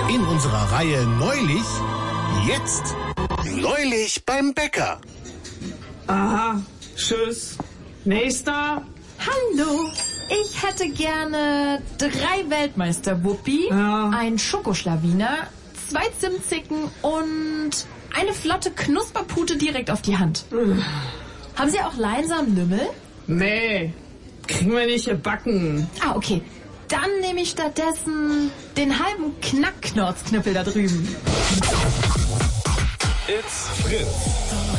In unserer Reihe Neulich, jetzt Neulich beim Bäcker. Aha, tschüss. Nächster. Hallo, ich hätte gerne 3 Weltmeister-Wuppi, ein Schokoschlawiner, 2 Zimtzicken und eine flotte Knusperpute direkt auf die Hand. Haben Sie auch Leinsamen-Lümmel? Nee, kriegen wir nicht gebacken. Ah, okay. Dann nehme ich stattdessen den halben Knackknorzknüppel da drüben. It's Fritz.